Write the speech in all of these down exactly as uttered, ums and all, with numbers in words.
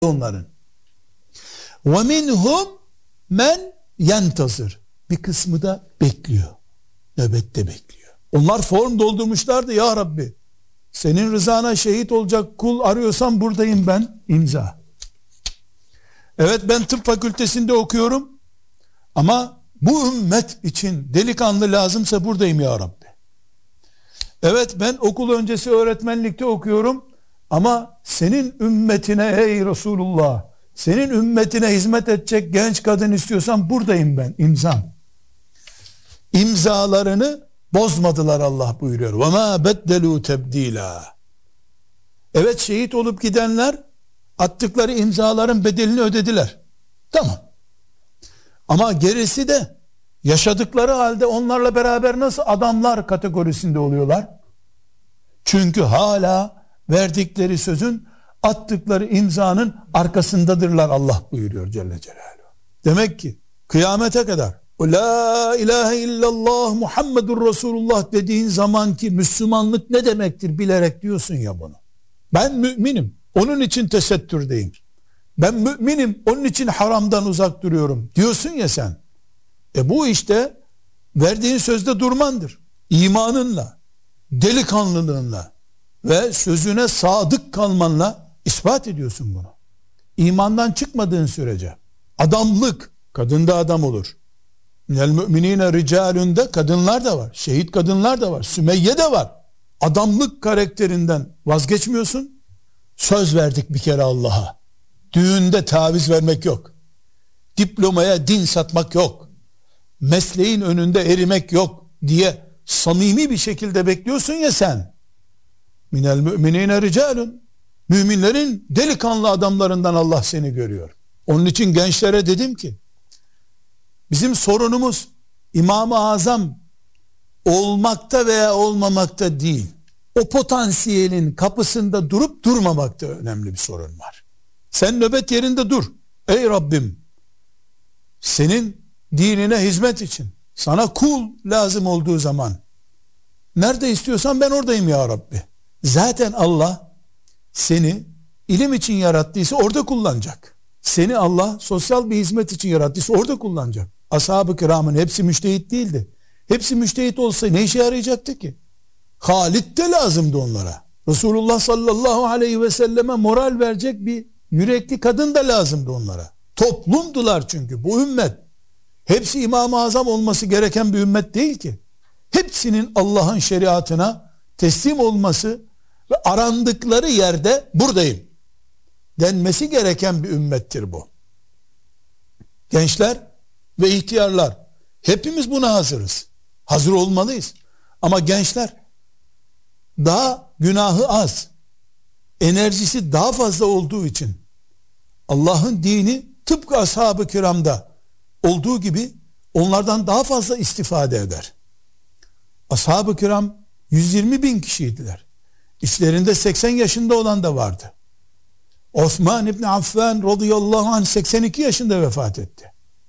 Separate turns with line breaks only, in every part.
onların. وَمِنْهُمْ men yentazır. Bir kısmı da bekliyor. Nöbette bekliyor. Onlar form doldurmuşlardı. Ya Rabbi, senin rızana şehit olacak kul arıyorsan buradayım ben. İmza. Evet, ben tıp fakültesinde okuyorum ama bu ümmet için delikanlı lazımsa buradayım ya Rabbi. Evet, ben okul öncesi öğretmenlikte okuyorum ama senin ümmetine ey Resulullah, senin ümmetine hizmet edecek genç kadın istiyorsan buradayım ben. İmzam. İmzalarını bozmadılar, Allah buyuruyor. وَمَا بَدَّلُوا تَبْد۪يلًا. Evet, şehit olup gidenler attıkları imzaların bedelini ödediler. Tamam. Ama gerisi de yaşadıkları halde onlarla beraber nasıl adamlar kategorisinde oluyorlar? Çünkü hala verdikleri sözün, attıkları imzanın arkasındadırlar, Allah buyuruyor Celle Celaluhu. Demek ki kıyamete kadar La ilahe illallah Muhammedur Resulullah dediğin zaman ki Müslümanlık ne demektir bilerek diyorsun ya bunu. Ben müminim, onun için tesettürdeyim. Ben müminim, onun için haramdan uzak duruyorum diyorsun ya sen. E bu işte verdiğin sözde durmandır. İmanınla, delikanlılığınla ve sözüne sadık kalmanla ispat ediyorsun bunu. İmandan çıkmadığın sürece adamlık, kadında adam olur. Minel müminine ricalünde kadınlar da var. Şehit kadınlar da var. Sümeyye de var. Adamlık karakterinden vazgeçmiyorsun. Söz verdik bir kere Allah'a. Düğünde taviz vermek yok. Diplomaya din satmak yok. Mesleğin önünde erimek yok diye samimi bir şekilde bekliyorsun ya sen. Minel müminine ricalün. Müminlerin delikanlı adamlarından Allah seni görüyor. Onun için gençlere dedim ki, bizim sorunumuz İmam-ı Azam olmakta veya olmamakta değil. O potansiyelin kapısında durup durmamakta önemli bir sorun var. Sen nöbet yerinde dur. Ey Rabbim, senin dinine hizmet için sana kul lazım olduğu zaman nerede istiyorsan ben oradayım ya Rabbi. Zaten Allah seni ilim için yarattıysa orada kullanacak. Seni Allah sosyal bir hizmet için yarattıysa orada kullanacak. Ashab-ı kiramın hepsi müştehit değildi. Hepsi müştehit olsa ne işe yarayacaktı ki? Halit de lazımdı onlara. Resulullah sallallahu aleyhi ve selleme moral verecek bir yürekli kadın da lazımdı onlara. Toplumdular çünkü bu ümmet. Hepsi İmam-ı Azam olması gereken bir ümmet değil ki. Hepsinin Allah'ın şeriatına teslim olması ve arandıkları yerde buradayım denmesi gereken bir ümmettir bu. Gençler ve ihtiyarlar, hepimiz buna hazırız. Hazır olmalıyız. Ama gençler daha günahı az, enerjisi daha fazla olduğu için Allah'ın dini tıpkı ashab-ı kiramda olduğu gibi onlardan daha fazla istifade eder. Ashab-ı kiram yüz yirmi bin kişiydiler. İçlerinde seksen yaşında olan da vardı. Osman İbni Affan radıyallahu anh seksen iki yaşında vefat etti.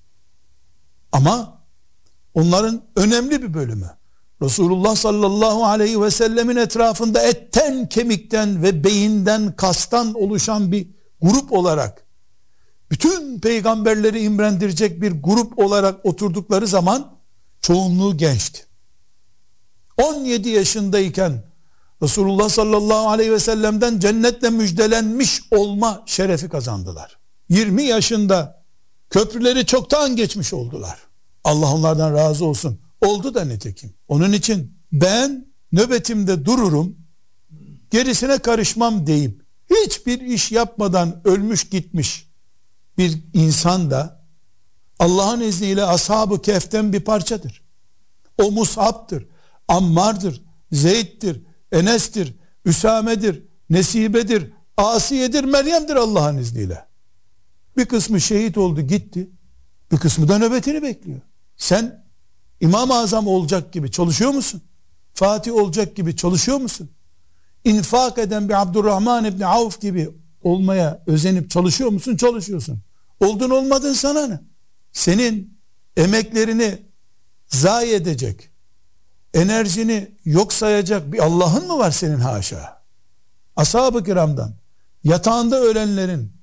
Ama onların önemli bir bölümü Resulullah sallallahu aleyhi ve sellemin etrafında etten, kemikten ve beyinden, kastan oluşan bir grup olarak, bütün peygamberleri imrendirecek bir grup olarak oturdukları zaman çoğunluğu gençti. on yedi yaşındayken Resulullah sallallahu aleyhi ve sellem'den cennetle müjdelenmiş olma şerefi kazandılar. yirmi yaşında köprüleri çoktan geçmiş oldular. Allah onlardan razı olsun. Oldu da nitekim. Onun için ben nöbetimde dururum, gerisine karışmam deyip hiçbir iş yapmadan ölmüş gitmiş bir insan da Allah'ın izniyle Ashab-ı Kehf'ten bir parçadır. O Mus'ab'dır, Ammar'dır, Zeyd'dir, Enes'tir, Üsame'dir, Nesibe'dir, Asiye'dir, Meryem'dir Allah'ın izniyle. Bir kısmı şehit oldu gitti, bir kısmı da nöbetini bekliyor. Sen İmam-ı Azam olacak gibi çalışıyor musun? Fatih olacak gibi çalışıyor musun? İnfak eden bir Abdurrahman İbni Avf gibi olmaya özenip çalışıyor musun? Çalışıyorsun. Oldun olmadın sana ne? Senin emeklerini zayi edecek, enerjini yok sayacak bir Allah'ın mı var senin haşa? Ashab-ı kiramdan yatağında ölenlerin